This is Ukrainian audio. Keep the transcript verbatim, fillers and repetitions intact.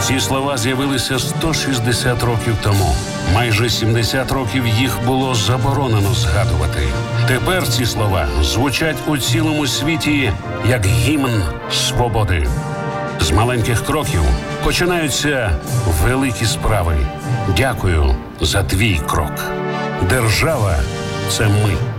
Ці слова з'явилися сто шістдесят років тому. Майже сімдесят років їх було заборонено згадувати. Тепер ці слова звучать у цілому світі як гімн свободи. З маленьких кроків починаються великі справи. Дякую за твій крок. Держава – це ми.